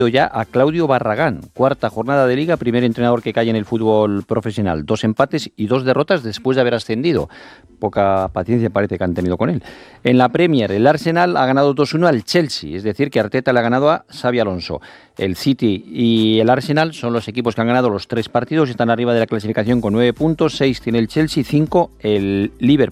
ya a Claudio Barragán, cuarta jornada de Liga, primer entrenador que cae en el fútbol profesional. 2 empates y 2 derrotas después de haber ascendido. Poca paciencia parece que han tenido con él. En la Premier, el Arsenal ha ganado 2-1 al Chelsea, es decir, que Arteta le ha ganado a Xabi Alonso. El City y el Arsenal son los equipos que han ganado los 3 partidos y están arriba de la clasificación con 9 puntos, 6 tiene el Chelsea, 5 el Liverpool.